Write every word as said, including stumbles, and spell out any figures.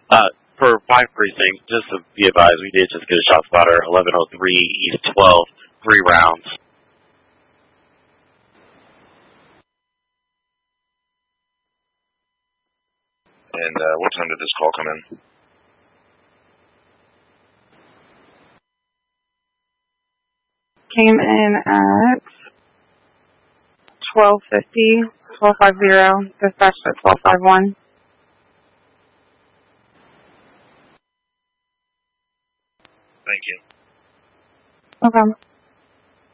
Uh, for five precincts, just to be advised, we did just get a shot spotter, eleven oh three East twelve, three rounds. And uh, what time did this call come in? Came in at twelve fifty, twelve fifty, dispatched at twelve fifty-one. Thank you. Okay.